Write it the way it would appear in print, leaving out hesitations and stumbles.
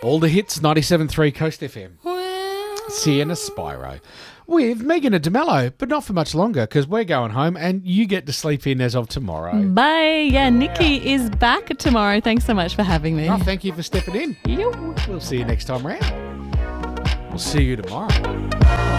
All the hits, 97.3 Coast FM. Sienna Spyro. With Megan and DeMello, but not for much longer because we're going home and you get to sleep in as of tomorrow. Bye. Yeah, Nikki is back tomorrow. Thanks so much for having me. Oh, thank you for stepping in. Yo. We'll see you next time round. We'll see you tomorrow.